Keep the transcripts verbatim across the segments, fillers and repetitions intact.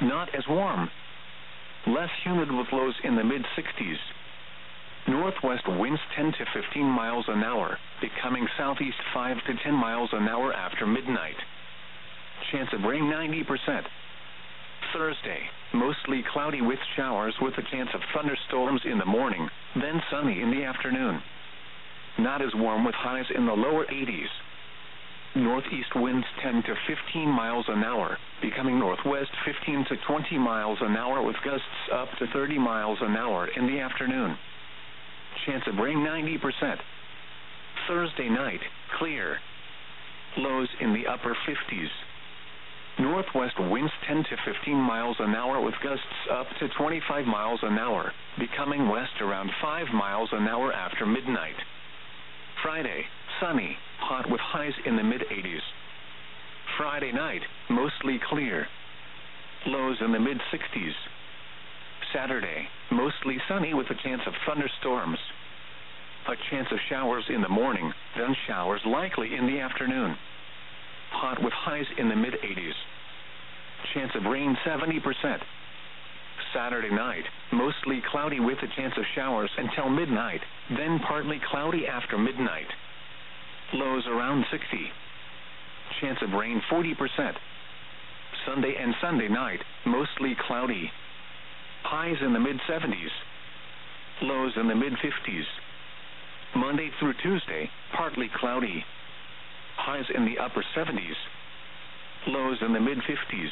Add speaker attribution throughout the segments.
Speaker 1: Not as warm. Less humid with lows in the mid sixties. Northwest winds ten to fifteen miles an hour, becoming southeast five to ten miles an hour after midnight. Chance of rain ninety percent. Thursday, mostly cloudy with showers with a chance of thunderstorms in the morning, then sunny in the afternoon. Not as warm with highs in the lower eighties. Northeast winds ten to fifteen miles an hour, becoming northwest fifteen to twenty miles an hour with gusts up to thirty miles an hour in the afternoon. Chance of rain ninety percent. Thursday night, clear. Lows in the upper fifties. Northwest winds ten to fifteen miles an hour with gusts up to twenty-five miles an hour, becoming west around five miles an hour after midnight. Friday, sunny, hot with highs in the mid eighties. Friday night, mostly clear. Lows in the mid sixties. Saturday, mostly sunny with a chance of thunderstorms. A chance of showers in the morning, then showers likely in the afternoon. Hot with highs in the mid eighties. Chance of rain seventy percent. Saturday night, mostly cloudy with a chance of showers until midnight, then partly cloudy after midnight. Lows around sixty. Chance of rain forty percent. Sunday and Sunday night, mostly cloudy. Highs in the mid seventies. Lows in the mid fifties. Monday through Tuesday, partly cloudy. Highs in the upper seventies. Lows in the mid fifties.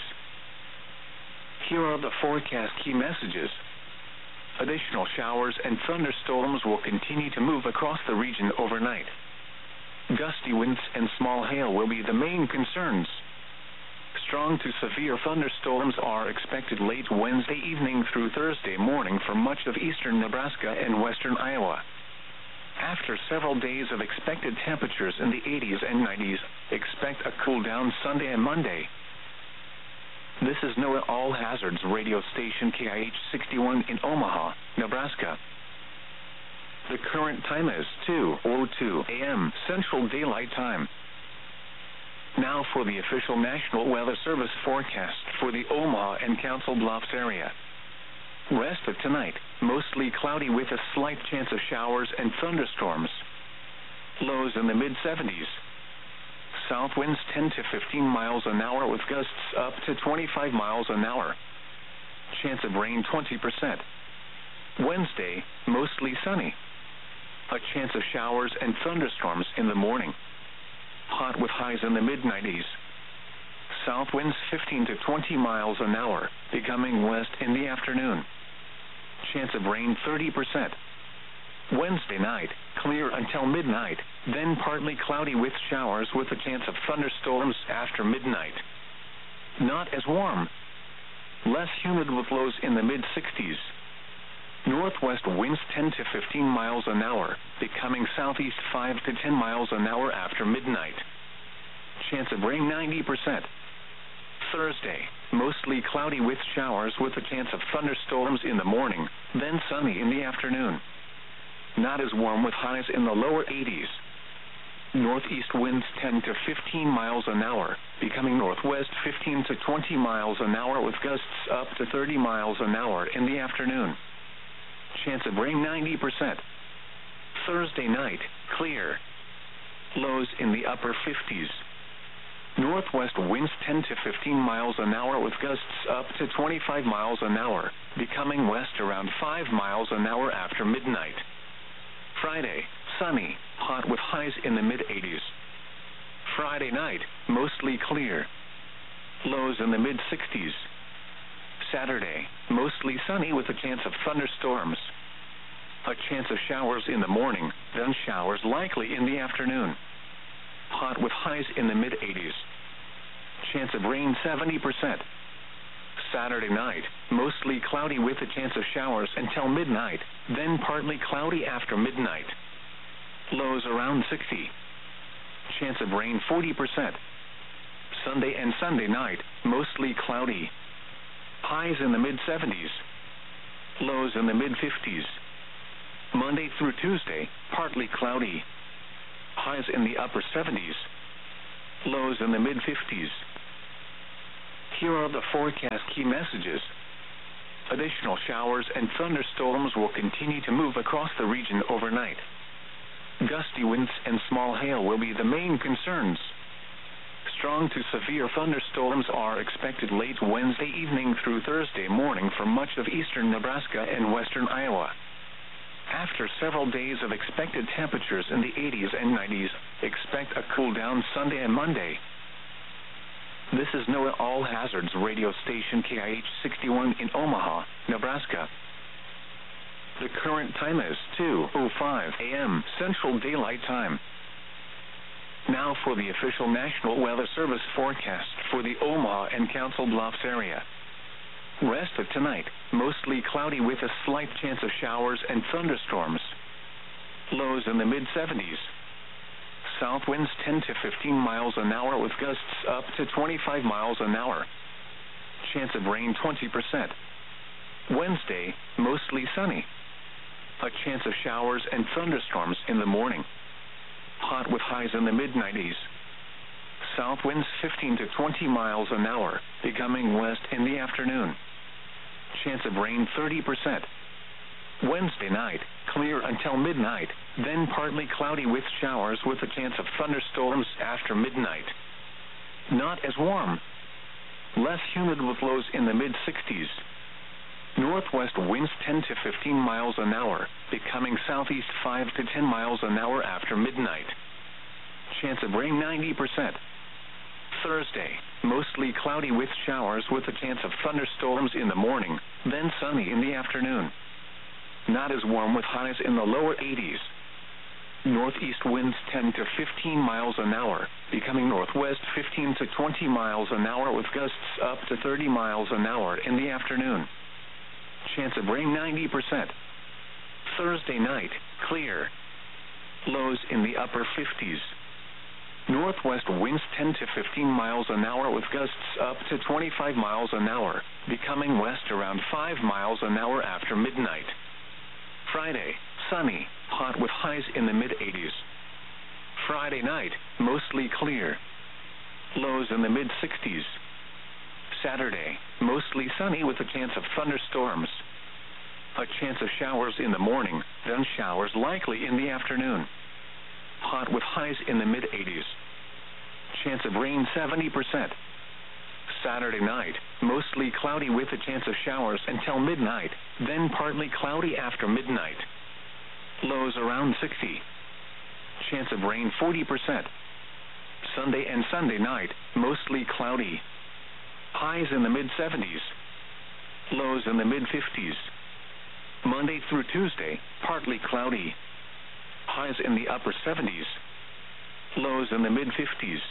Speaker 1: Here are the forecast key messages. Additional showers and thunderstorms will continue to move across the region overnight. Gusty winds and small hail will be the main concerns. Strong to severe thunderstorms are expected late Wednesday evening through Thursday morning for much of eastern Nebraska and western Iowa. After several days of expected temperatures in the eighties and nineties, expect a cool down Sunday and Monday. This is NOAA All Hazards radio station K I H sixty-one in Omaha, Nebraska. The current time is two oh two a m Central Daylight Time. Now for the official National Weather Service forecast for the Omaha and Council Bluffs area. Rest of tonight, mostly cloudy with a slight chance of showers and thunderstorms. Lows in the mid seventies. South winds ten to fifteen miles an hour with gusts up to twenty-five miles an hour. Chance of rain twenty percent. Wednesday, mostly sunny. A chance of showers and thunderstorms in the morning. Hot with highs in the mid nineties. South winds fifteen to twenty miles an hour, becoming west in the afternoon. Chance of rain thirty percent. Wednesday night, clear until midnight, then partly cloudy with showers with a chance of thunderstorms after midnight. Not as warm. Less humid with lows in the mid sixties. Northwest winds ten to fifteen miles an hour, becoming southeast five to ten miles an hour after midnight. Chance of rain ninety percent. Thursday, mostly cloudy with showers with a chance of thunderstorms in the morning, then sunny in the afternoon. Not as warm with highs in the lower eighties. Northeast winds ten to fifteen miles an hour, becoming northwest fifteen to twenty miles an hour with gusts up to thirty miles an hour in the afternoon. Chance of rain ninety percent. Thursday night, clear. Lows in the upper fifties. Northwest winds ten to fifteen miles an hour with gusts up to twenty-five miles an hour, becoming west around five miles an hour after midnight. Friday, sunny, hot with highs in the mid eighties. Friday night, mostly clear. Lows in the mid sixties. Saturday, mostly sunny with a chance of thunderstorms. A chance of showers in the morning, then showers likely in the afternoon. Hot with highs in the mid eighties. Chance of rain seventy percent. Saturday night, mostly cloudy with a chance of showers until midnight, then partly cloudy after midnight. Lows around sixty. Chance of rain forty percent. Sunday and Sunday night, mostly cloudy. Highs in the mid seventies. Lows in the mid fifties. Monday through Tuesday, partly cloudy. Highs in the upper seventies. Lows in the mid fifties. Here are the forecast key messages. Additional showers and thunderstorms will continue to move across the region overnight. Gusty winds and small hail will be the main concerns. Strong to severe thunderstorms are expected late Wednesday evening through Thursday morning for much of eastern Nebraska and western Iowa. After several days of expected temperatures in the eighties and nineties, expect a cool down Sunday and Monday. This is NOAA All Hazards radio station K I H sixty-one in Omaha, Nebraska. The current time is two oh five a m Central Daylight Time. Now for the official National Weather Service forecast for the Omaha and Council Bluffs area. Rest of tonight, mostly cloudy with a slight chance of showers and thunderstorms. Lows in the mid seventies. South winds ten to fifteen miles an hour with gusts up to twenty-five miles an hour. Chance of rain twenty percent. Wednesday, mostly sunny. A chance of showers and thunderstorms in the morning. Hot with highs in the mid nineties. South winds fifteen to twenty miles an hour, becoming west in the afternoon. Chance of rain thirty percent. Wednesday night, clear until midnight, then partly cloudy with showers with a chance of thunderstorms after midnight. Not as warm. Less humid with lows in the mid sixties. Northwest winds ten to fifteen miles an hour, becoming southeast five to ten miles an hour after midnight. Chance of rain ninety percent. Thursday, mostly cloudy with showers with a chance of thunderstorms in the morning, then sunny in the afternoon. Not as warm with highs in the lower eighties. Northeast winds ten to fifteen miles an hour, becoming northwest fifteen to twenty miles an hour with gusts up to thirty miles an hour in the afternoon. Chance of rain ninety percent. Thursday night, clear. Lows in the upper fifties. Northwest winds ten to fifteen miles an hour with gusts up to twenty-five miles an hour, becoming west around five miles an hour after midnight. Friday, sunny, hot with highs in the mid eighties. Friday night, mostly clear. Lows in the mid sixties. Saturday, mostly sunny with a chance of thunderstorms. A chance of showers in the morning, then showers likely in the afternoon. Hot with highs in the mid eighties. Chance of rain seventy percent. Saturday night, mostly cloudy with a chance of showers until midnight, then partly cloudy after midnight. Lows around sixty. Chance of rain forty percent. Sunday and Sunday night, mostly cloudy. Highs in the mid seventies. Lows in the mid fifties. Monday through Tuesday, partly cloudy. Highs in the upper seventies. Lows in the mid fifties.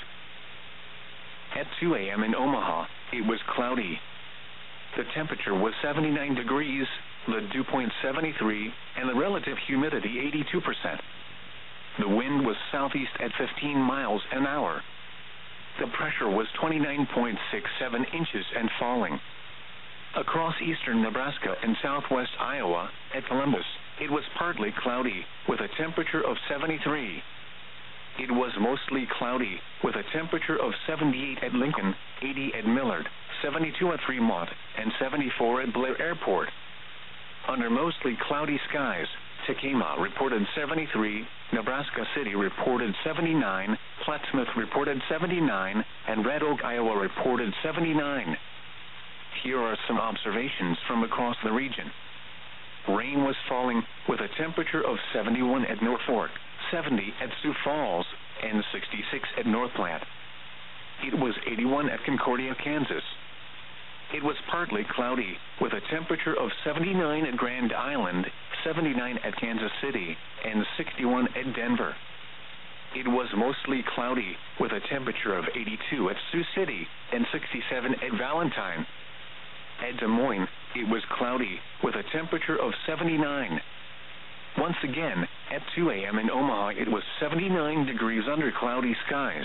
Speaker 1: At two a m in Omaha, it was cloudy. The temperature was seventy-nine degrees, the dew point seventy-three, and the relative humidity eighty-two percent. The wind was southeast at fifteen miles an hour. The pressure was twenty-nine point six seven inches and falling. Across eastern Nebraska and southwest Iowa, at Columbus, it was partly cloudy, with a temperature of seventy-three. It was mostly cloudy, with a temperature of seventy-eight at Lincoln, eighty at Millard, seventy-two at Fremont, and seventy-four at Blair Airport. Under mostly cloudy skies, Tekamah reported seventy-three, Nebraska City reported seventy-nine, Plattsmouth reported seventy-nine, and Red Oak, Iowa reported seventy-nine. Here are some observations from across the region. Rain was falling, with a temperature of seventy-one at North Fork, seventy at Sioux Falls, and sixty-six at North Platte. It was eighty-one at Concordia, Kansas. It was partly cloudy, with a temperature of seventy-nine at Grand Island, seventy-nine at Kansas City, and sixty-one at Denver. It was mostly cloudy, with a temperature of eighty-two at Sioux City, and sixty-seven at Valentine. At Des Moines, it was cloudy, with a temperature of seventy-nine. Once again, at two a m in Omaha, it was seventy-nine degrees under cloudy skies.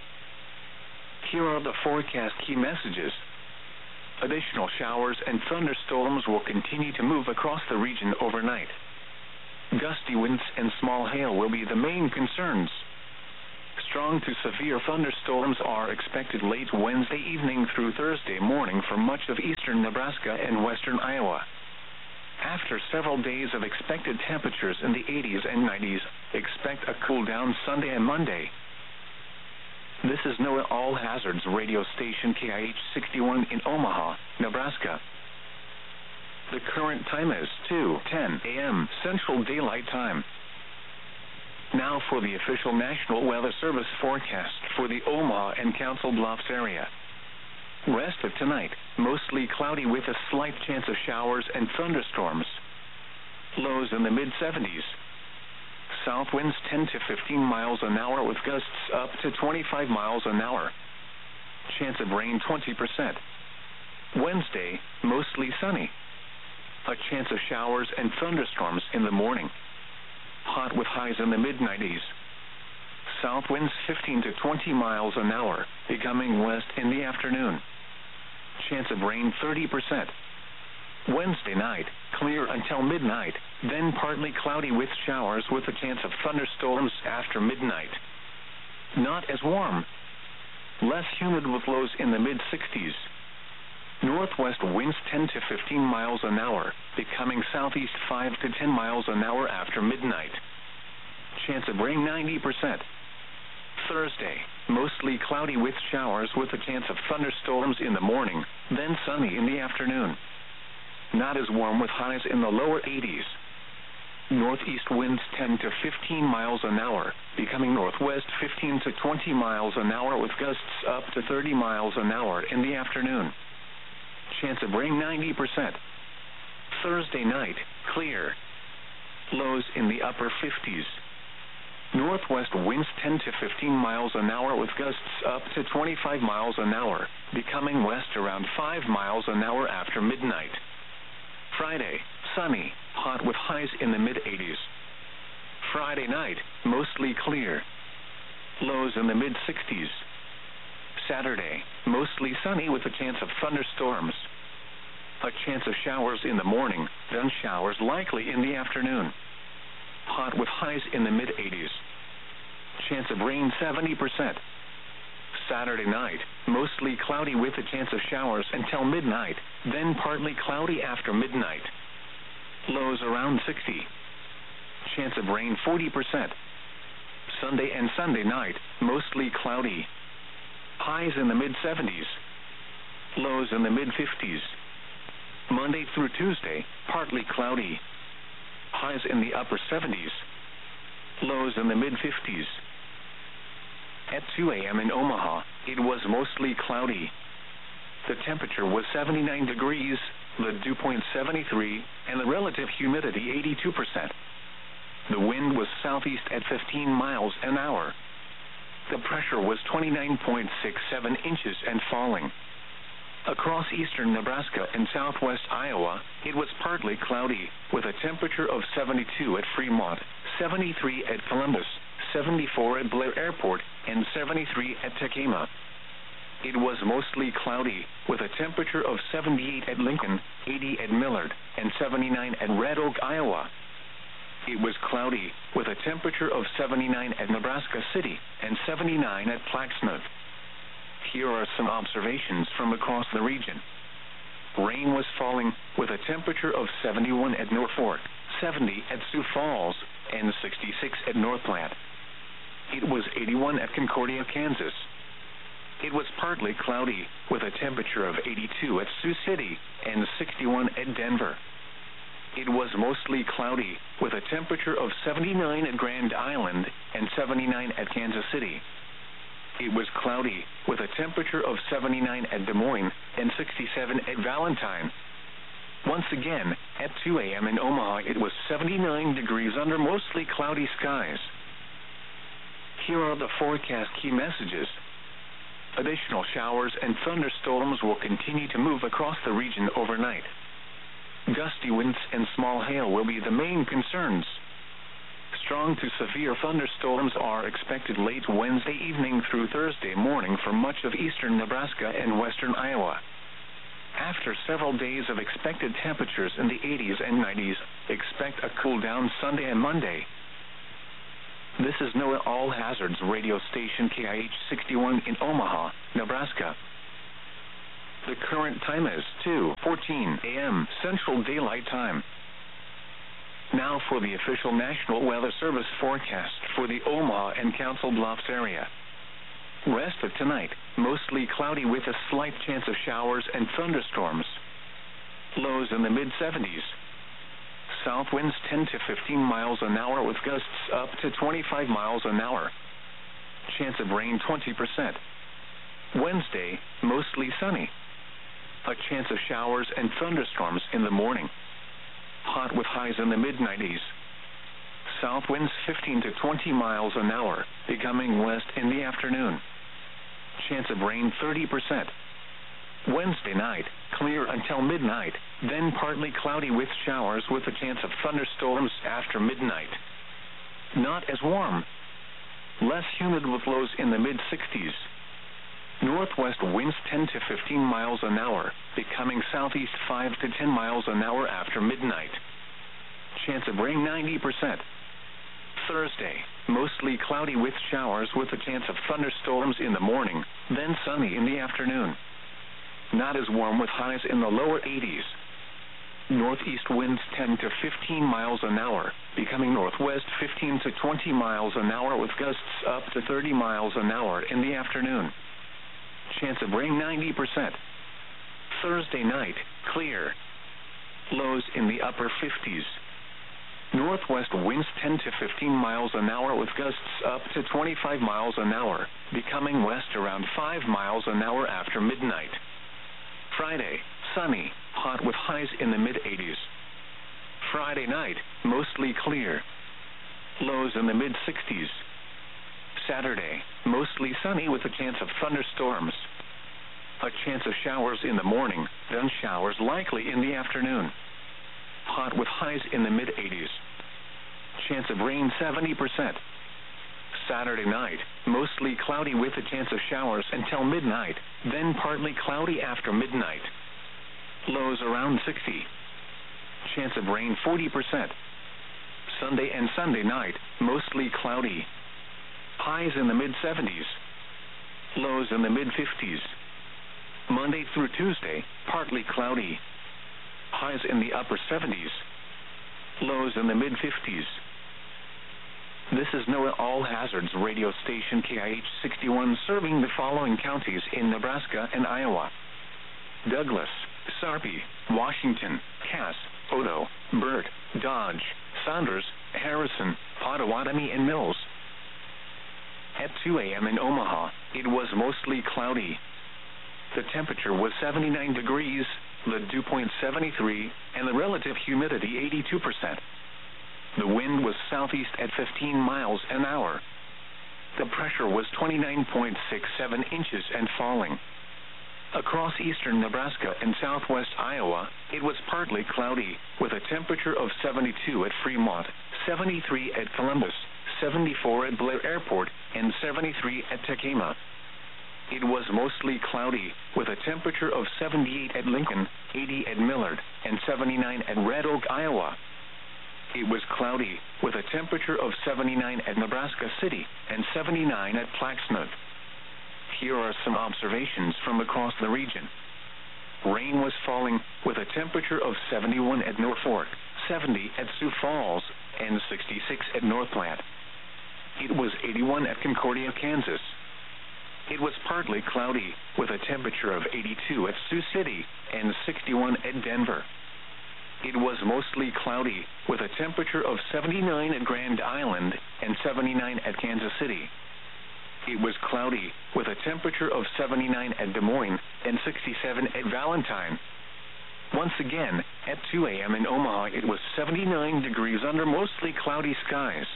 Speaker 1: Here are the forecast key messages. Additional showers and thunderstorms will continue to move across the region overnight. Gusty winds and small hail will be the main concerns. Strong to severe thunderstorms are expected late Wednesday evening through Thursday morning for much of eastern Nebraska and western Iowa. After several days of expected temperatures in the eighties and nineties, expect a cool down Sunday and Monday. This is NOAA All Hazards radio station K I H sixty-one in Omaha, Nebraska. The current time is two ten a m Central Daylight Time. Now for the official National Weather Service forecast for the Omaha and Council Bluffs area. Rest of tonight, mostly cloudy with a slight chance of showers and thunderstorms. Lows in the mid seventies. South winds ten to fifteen miles an hour with gusts up to twenty-five miles an hour. Chance of rain twenty percent. Wednesday, mostly sunny. A chance of showers and thunderstorms in the morning. Hot with highs in the mid nineties. South winds fifteen to twenty miles an hour, becoming west in the afternoon. Chance of rain thirty percent. Wednesday night, clear until midnight, then partly cloudy with showers with a chance of thunderstorms after midnight. Not as warm. Less humid with lows in the mid sixties. Northwest winds ten to fifteen miles an hour, becoming southeast five to ten miles an hour after midnight. Chance of rain ninety percent. Thursday, mostly cloudy with showers with a chance of thunderstorms in the morning, then sunny in the afternoon. Not as warm with highs in the lower eighties. Northeast winds ten to fifteen miles an hour, becoming northwest fifteen to twenty miles an hour with gusts up to thirty miles an hour in the afternoon. Chance of rain ninety percent. Thursday night, clear. Lows in the upper fifties. Northwest winds ten to fifteen miles an hour with gusts up to twenty-five miles an hour, becoming west around five miles an hour after midnight. Friday, sunny, hot with highs in the mid eighties. Friday night, mostly clear. Lows in the mid sixties. Saturday, mostly sunny with a chance of thunderstorms. A chance of showers in the morning, then showers likely in the afternoon. Hot with highs in the mid eighties. Chance of rain seventy percent. Saturday night, mostly cloudy with a chance of showers until midnight, then partly cloudy after midnight. Lows around sixty. Chance of rain forty percent. Sunday and Sunday night, mostly cloudy. Highs in the mid seventies. Lows in the mid fifties. Monday through Tuesday, partly cloudy. Highs in the upper seventies. Lows in the mid fifties. At two a m in Omaha, it was mostly cloudy. The temperature was seventy-nine degrees, the dew point seventy-three, and the relative humidity eighty-two percent. The wind was southeast at fifteen miles an hour. The pressure was twenty-nine point six seven inches and falling. Across eastern Nebraska and southwest Iowa, it was partly cloudy, with a temperature of seventy-two at Fremont, seventy-three at Columbus, seventy-four at Blair Airport, and seventy-three at Tacoma. It was mostly cloudy, with a temperature of seventy-eight at Lincoln, eighty at Millard, and seventy-nine at Red Oak, Iowa. It was cloudy, with a temperature of seventy-nine at Nebraska City and seventy-nine at Plaxmouth. Here are some observations from across the region. Rain was falling, with a temperature of seventy-one at Norfolk, seventy at Sioux Falls, and sixty-six at Northplant. It was eighty-one at Concordia, Kansas. It was partly cloudy, with a temperature of eighty-two at Sioux City and sixty-one at Denver. It was mostly cloudy, with a temperature of seventy-nine at Grand Island and seventy-nine at Kansas City. It was cloudy, with a temperature of seventy-nine at Des Moines and sixty-seven at Valentine. Once again, at two a m in Omaha, it was seventy-nine degrees under mostly cloudy skies. Here are the forecast key messages. Additional showers and thunderstorms will continue to move across the region overnight. Gusty winds and small hail will be the main concerns. Strong to severe thunderstorms are expected late Wednesday evening through Thursday morning for much of eastern Nebraska and western Iowa. After several days of expected temperatures in the eighties and nineties, expect a cool down Sunday and Monday. This is NOAA All Hazards radio station K I H sixty-one in Omaha, Nebraska. The current time is two fourteen a m Central Daylight Time. Now for the official National Weather Service forecast for the Omaha and Council Bluffs area. Rest of tonight, mostly cloudy with a slight chance of showers and thunderstorms. Lows in the mid seventies. South winds ten to fifteen miles an hour with gusts up to twenty-five miles an hour. Chance of rain twenty percent. Wednesday, mostly sunny. A chance of showers and thunderstorms in the morning. Hot with highs in the mid nineties. South winds fifteen to twenty miles an hour, becoming west in the afternoon. Chance of rain thirty percent. Wednesday night, clear until midnight, then partly cloudy with showers with a chance of thunderstorms after midnight. Not as warm. Less humid with lows in the mid sixties. Northwest winds ten to fifteen miles an hour, becoming southeast five to ten miles an hour after midnight. Chance of rain ninety percent. Thursday, mostly cloudy with showers with a chance of thunderstorms in the morning, then sunny in the afternoon. Not as warm with highs in the lower eighties. Northeast winds ten to fifteen miles an hour, becoming northwest fifteen to twenty miles an hour with gusts up to thirty miles an hour in the afternoon. Chance of rain ninety percent. Thursday night, clear. Lows in the upper fifties. Northwest winds ten to fifteen miles an hour with gusts up to twenty-five miles an hour, becoming west around five miles an hour after midnight. Friday, sunny, hot with highs in the mid eighties. Friday night, mostly clear. Lows in the mid sixties. Saturday, mostly sunny with a chance of thunderstorms. A chance of showers in the morning, then showers likely in the afternoon. Hot with highs in the mid eighties. Chance of rain seventy percent. Saturday night, mostly cloudy with a chance of showers until midnight, then partly cloudy after midnight. Lows around sixty. Chance of rain forty percent. Sunday and Sunday night, mostly cloudy. Highs in the mid seventies. Lows in the mid fifties. Monday through Tuesday, partly cloudy. Highs in the upper seventies. Lows in the mid fifties. This is NOAA All Hazards radio station K I H sixty-one serving the following counties in Nebraska and Iowa: Douglas, Sarpy, Washington, Cass, Odo, Burt, Dodge, Saunders, Harrison, Pottawatomie, and Mills. At two a m in Omaha, it was mostly cloudy. The temperature was seventy-nine degrees, the dew point seventy-three, and the relative humidity eighty-two percent. The wind was southeast at fifteen miles an hour. The pressure was twenty-nine point six seven inches and falling. Across eastern Nebraska and southwest Iowa, it was partly cloudy, with a temperature of seventy-two at Fremont, seventy-three at Columbus, seventy-four at Blair Airport, and seventy-three at Tacoma. It was mostly cloudy, with a temperature of seventy-eight at Lincoln, eighty at Millard, and seventy-nine at Red Oak, Iowa. It was cloudy, with a temperature of seventy-nine at Nebraska City and seventy-nine at Plaxnut. Here are some observations from across the region. Rain was falling, with a temperature of seventy-one at Norfolk, seventy at Sioux Falls, and sixty-six at Northland. It was eighty-one at Concordia, Kansas. It was partly cloudy, with a temperature of eighty-two at Sioux City and sixty-one at Denver. It was mostly cloudy, with a temperature of seventy-nine at Grand Island and seventy-nine at Kansas City. It was cloudy, with a temperature of seventy-nine at Des Moines and sixty-seven at Valentine. Once again, at two a m in Omaha, it was seventy-nine degrees under mostly cloudy skies.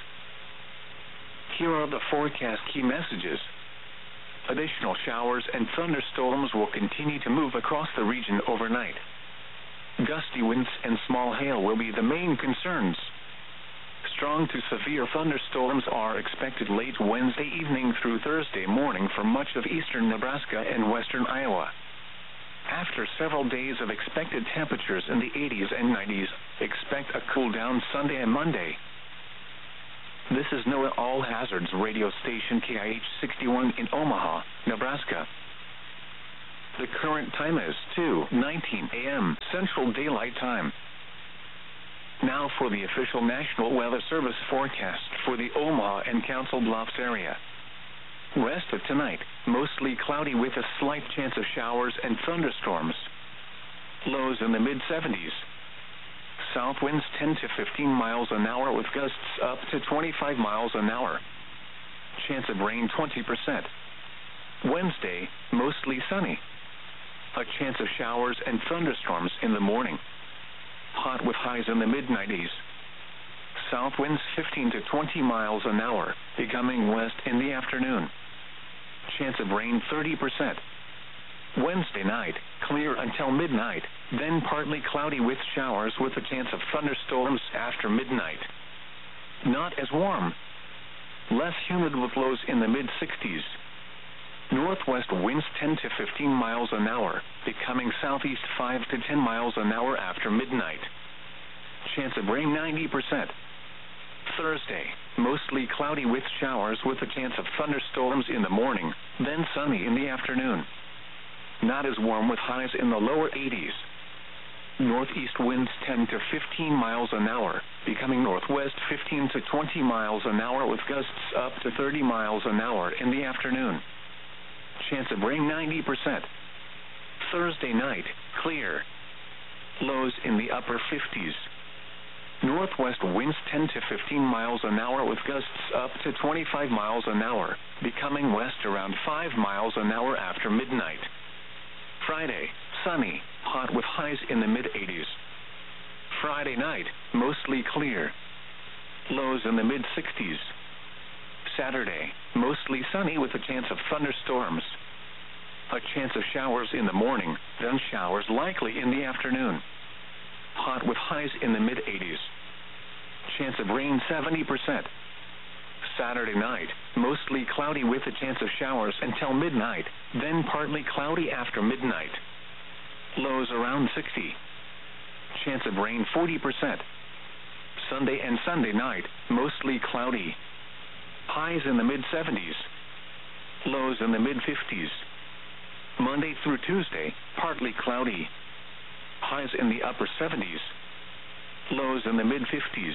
Speaker 1: Here are the forecast key messages. Additional showers and thunderstorms will continue to move across the region overnight. Gusty winds and small hail will be the main concerns. Strong to severe thunderstorms are expected late Wednesday evening through Thursday morning for much of eastern Nebraska and western Iowa. After several days of expected temperatures in the eighties and nineties, expect a cool down Sunday and Monday. This is NOAA All Hazards radio station K I H sixty-one in Omaha, Nebraska. The current time is two nineteen a m Central Daylight Time. Now for the official National Weather Service forecast for the Omaha and Council Bluffs area. Rest of tonight, mostly cloudy with a slight chance of showers and thunderstorms. Lows in the mid seventies. South winds ten to fifteen miles an hour with gusts up to twenty-five miles an hour. Chance of rain twenty percent. Wednesday, mostly sunny. A chance of showers and thunderstorms in the morning. Hot with highs in the mid nineties. South winds fifteen to twenty miles an hour, becoming west in the afternoon. Chance of rain thirty percent. Wednesday night, clear until midnight, then partly cloudy with showers with a chance of thunderstorms after midnight. Not as warm. Less humid with lows in the mid sixties. Northwest winds ten to fifteen miles an hour, becoming southeast five to ten miles an hour after midnight. Chance of rain ninety percent. Thursday, mostly cloudy with showers with a chance of thunderstorms in the morning, then sunny in the afternoon. Not as warm with highs in the lower eighties. Northeast winds ten to fifteen miles an hour, becoming northwest fifteen to twenty miles an hour with gusts up to thirty miles an hour in the afternoon. Chance of rain ninety percent. Thursday night, clear. Lows in the upper fifties. Northwest winds ten to fifteen miles an hour with gusts up to twenty-five miles an hour, becoming west around five miles an hour after midnight. Friday, sunny, hot with highs in the mid eighties. Friday night, mostly clear. Lows in the mid sixties. Saturday, mostly sunny with a chance of thunderstorms. A chance of showers in the morning, then showers likely in the afternoon. Hot with highs in the mid eighties. Chance of rain seventy percent. Saturday night, mostly cloudy with a chance of showers until midnight, then partly cloudy after midnight. Lows around sixty. Chance of rain forty percent. Sunday and Sunday night, mostly cloudy. Highs in the mid seventies. Lows in the mid fifties. Monday through Tuesday, partly cloudy. Highs in the upper seventies. Lows in the mid fifties.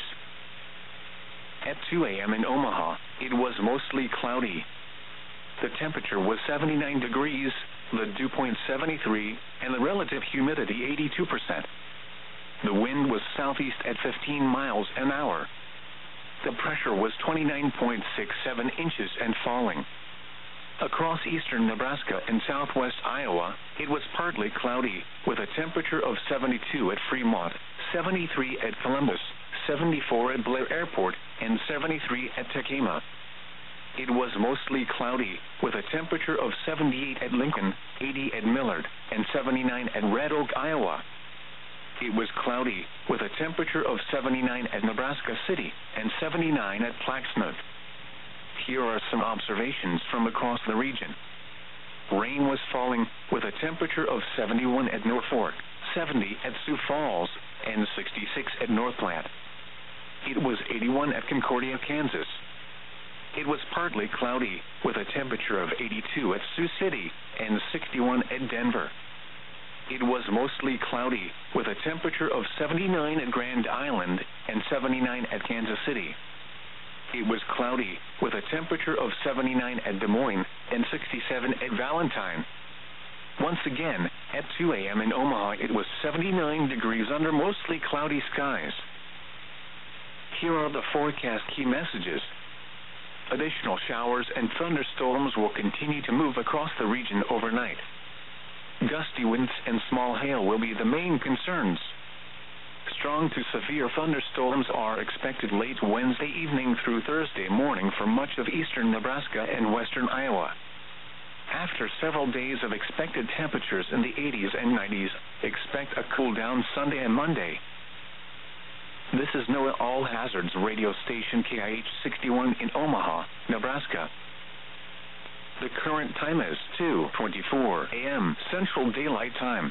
Speaker 1: At two a m in Omaha, it was mostly cloudy. The temperature was seventy-nine degrees, the dew point seventy-three, and the relative humidity eighty-two percent. The wind was southeast at fifteen miles an hour. The pressure was twenty-nine point six seven inches and falling. Across eastern Nebraska and southwest Iowa, it was partly cloudy, with a temperature of seventy-two at Fremont, seventy-three at Columbus, seventy-four at Blair Airport, and seventy-three at Tacoma. It was mostly cloudy, with a temperature of seventy-eight at Lincoln, eighty at Millard, and seventy-nine at Red Oak, Iowa. It was cloudy, with a temperature of seventy-nine at Nebraska City, and seventy-nine at Plaxmouth. Here are some observations from across the region. Rain was falling, with a temperature of seventy-one at Norfolk, seventy at Sioux Falls, and sixty-six at Northland. It was eighty-one at Concordia, Kansas. It was partly cloudy, with a temperature of eighty-two at Sioux City, and sixty-one at Denver. It was mostly cloudy, with a temperature of seventy-nine at Grand Island, and seventy-nine at Kansas City. It was cloudy, with a temperature of seventy-nine at Des Moines, and sixty-seven at Valentine. Once again, at two a m in Omaha, it was seventy-nine degrees under mostly cloudy skies. Here are the forecast key messages. Additional showers and thunderstorms will continue to move across the region overnight. Gusty winds and small hail will be the main concerns. Strong to severe thunderstorms are expected late Wednesday evening through Thursday morning for much of eastern Nebraska and western Iowa. After several days of expected temperatures in the eighties and nineties, expect a cool down Sunday and Monday. This is NOAA All Hazards radio station K I H sixty-one in Omaha, Nebraska. The current time is two twenty-four a m Central Daylight Time.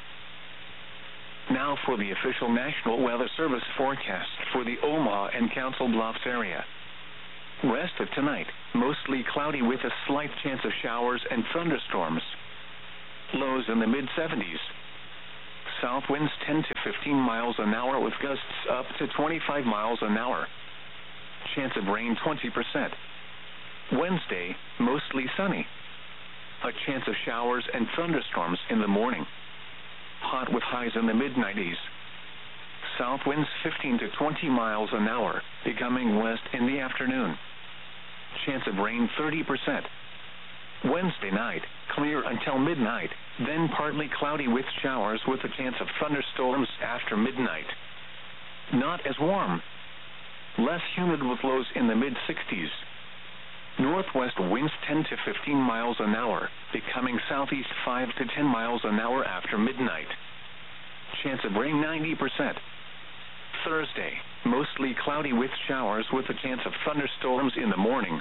Speaker 1: Now for the official National Weather Service forecast for the Omaha and Council Bluffs area. Rest of tonight, mostly cloudy with a slight chance of showers and thunderstorms. Lows in the mid seventies. South winds ten to fifteen miles an hour with gusts up to twenty-five miles an hour. Chance of rain twenty percent. Wednesday, mostly sunny. A chance of showers and thunderstorms in the morning. Hot with highs in the mid nineties. South winds fifteen to twenty miles an hour, becoming west in the afternoon. Chance of rain thirty percent. Wednesday night, clear until midnight, then partly cloudy with showers with a chance of thunderstorms after midnight. Not as warm. Less humid with lows in the mid sixties. Northwest winds ten to fifteen miles an hour, becoming southeast five to ten miles an hour after midnight. Chance of rain ninety percent. Thursday, mostly cloudy with showers with a chance of thunderstorms in the morning.